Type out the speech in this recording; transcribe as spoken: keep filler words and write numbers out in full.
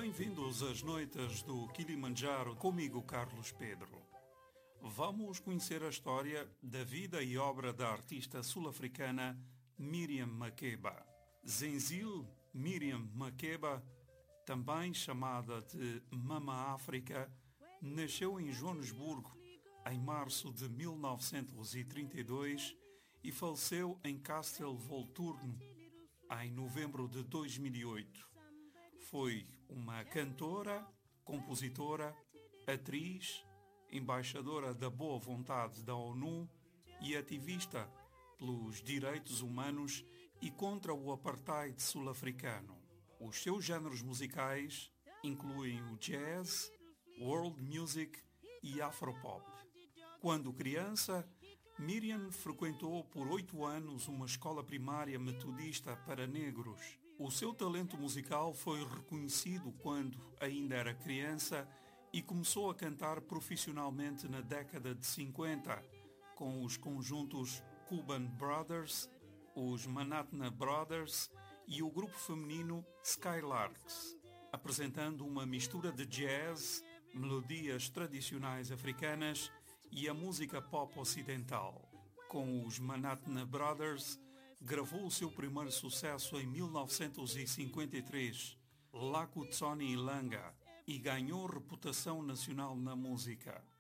Bem-vindos às noites do Kilimanjaro, comigo Carlos Pedro. Vamos conhecer a história da vida e obra da artista sul-africana Miriam Makeba. Zenzile Miriam Makeba, também chamada de Mama África, nasceu em Joanesburgo em março de mil novecentos e trinta e dois e faleceu em Castel Volturno em novembro de dois mil e oito. Foi uma cantora, compositora, atriz, embaixadora da boa vontade da ONU e ativista pelos direitos humanos e contra o apartheid sul-africano. Os seus géneros musicais incluem o jazz, world music e afropop. Quando criança, Miriam frequentou por oito anos uma escola primária metodista para negros. O seu talento musical foi reconhecido quando ainda era criança e começou a cantar profissionalmente na década de cinquenta, com os conjuntos Cuban Brothers, os Manhattan Brothers e o grupo feminino Skylarks, apresentando uma mistura de jazz, melodias tradicionais africanas e a música pop ocidental. Com os Manhattan Brothers, gravou o seu primeiro sucesso em mil novecentos e cinquenta e três, Lakutsoni Ilanga, e ganhou reputação nacional na música.